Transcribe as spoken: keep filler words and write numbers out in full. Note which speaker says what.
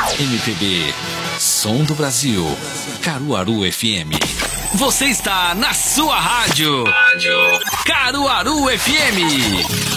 Speaker 1: M P B, Som do Brasil, Caruaru F M. Você está na sua rádio. Rádio Caruaru F M.